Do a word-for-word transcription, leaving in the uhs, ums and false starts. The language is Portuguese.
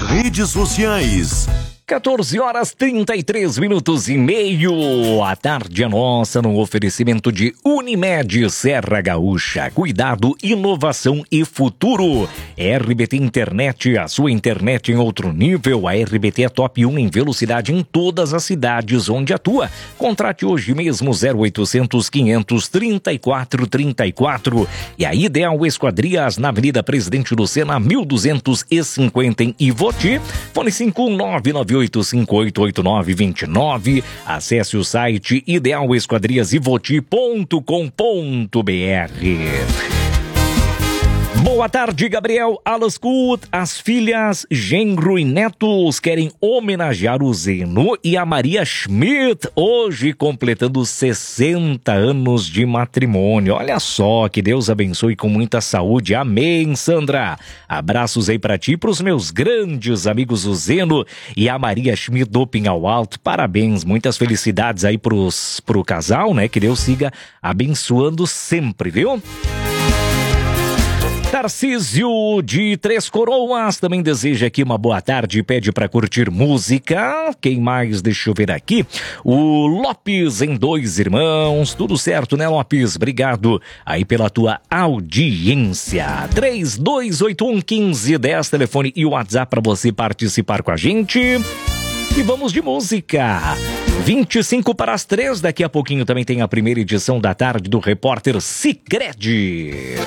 redes sociais. quatorze horas trinta e três minutos e meio. A tarde é nossa no oferecimento de Unimed Serra Gaúcha. Cuidado, inovação e futuro. R B T Internet, a sua internet em outro nível. A R B T é top um em velocidade em todas as cidades onde atua. Contrate hoje mesmo zero oitocentos, quinhentos, trinta e quatro, trinta e quatro. E a Ideal Esquadrias na Avenida Presidente Lucena, mil duzentos e cinquenta em Ivoti. Fone cinco um nove nove oito cinco oito oito nove dois nove. Acesse o site ideal esquadrias ivoti ponto com ponto br. Boa tarde, Gabriel Alascut. As filhas Genro e Netos querem homenagear o Zeno e a Maria Schmidt, hoje completando sessenta anos de matrimônio. Olha só, que Deus abençoe com muita saúde. Amém, Sandra. Abraços aí pra ti e pros meus grandes amigos, o Zeno e a Maria Schmidt do Pinhal Alto. Parabéns, muitas felicidades aí pros, pro casal, né? Que Deus siga abençoando sempre, viu? Tarcísio de Três Coroas também deseja aqui uma boa tarde e pede para curtir música. Quem mais? Deixa eu ver aqui. O Lopes em Dois Irmãos. Tudo certo, né, Lopes? Obrigado aí pela tua audiência. três dois oito um, um cinco um zero, telefone e WhatsApp para você participar com a gente. E vamos de música. vinte e cinco para as três. Daqui a pouquinho também tem a primeira edição da tarde do Repórter Sicredi.